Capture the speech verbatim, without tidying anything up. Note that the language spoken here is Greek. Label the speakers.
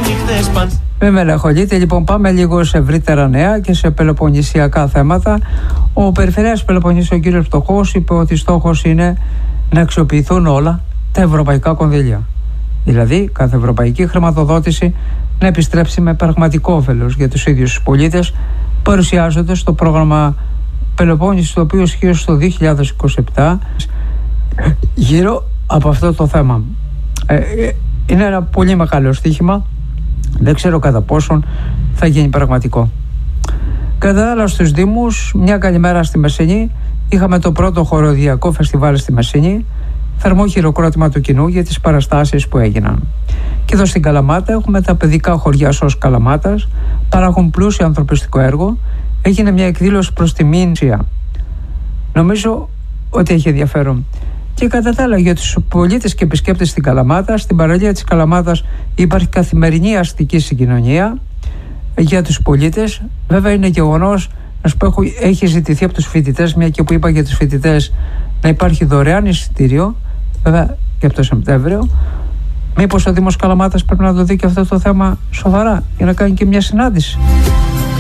Speaker 1: Με μελαγχολείτε, λοιπόν, πάμε λίγο σε ευρύτερα νέα και σε πελοποννησιακά θέματα. Ο Περιφερειάρχης Πελοποννήσου, ο κύριος Φτωχός, είπε ότι στόχος είναι να αξιοποιηθούν όλα τα ευρωπαϊκά κονδύλια. Δηλαδή, κάθε ευρωπαϊκή χρηματοδότηση να επιστρέψει με πραγματικό όφελος για τους ίδιους τους πολίτες, παρουσιάζοντας το πρόγραμμα Πελοπόννησης, το οποίο ισχύει στο δύο χιλιάδες είκοσι επτά γύρω από αυτό το θέμα. Ε, είναι ένα πολύ μεγάλο στοίχημα. Δεν ξέρω κατά πόσον θα γίνει πραγματικό. Κατά άλλα, στους Δήμους, μια καλημέρα στη Μεσσηνή. Είχαμε το πρώτο χοροδιακό φεστιβάλ στη Μεσσηνή. Θερμό χειροκρότημα του κοινού για τις παραστάσεις που έγιναν. Και εδώ στην Καλαμάτα έχουμε τα παιδικά χωριά ΣΟΣ Καλαμάτας. Παράγουν πλούσιο ανθρωπιστικό έργο. Έγινε μια εκδήλωση προς τη Μήνσια. Νομίζω ότι έχει ενδιαφέρον. Και κατά τα άλλα, για τους πολίτες και επισκέπτες στην Καλαμάτα, στην παραλία της Καλαμάτας υπάρχει καθημερινή αστική συγκοινωνία για τους πολίτες. Βέβαια, είναι γεγονός, να σου πω, έχει ζητηθεί από τους φοιτητές, μια και που είπα για τους φοιτητές, να υπάρχει δωρεάν εισιτήριο, βέβαια και από το Σεπτέμβριο. Μήπως ο Δήμος Καλαμάτας πρέπει να το δει και αυτό το θέμα σοβαρά για να κάνει και μια συνάντηση.